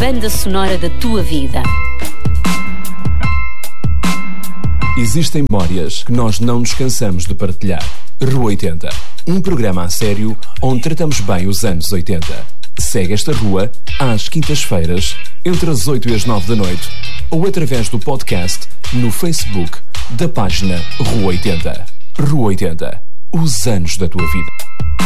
banda sonora da tua vida. Existem memórias que nós não nos cansamos de partilhar. Rua 80, um programa a sério onde tratamos bem os anos 80. Segue esta rua às quintas-feiras, entre as 8 e as 9 da noite, ou através do podcast no Facebook da página Rua 80. Rua 80, os anos da tua vida.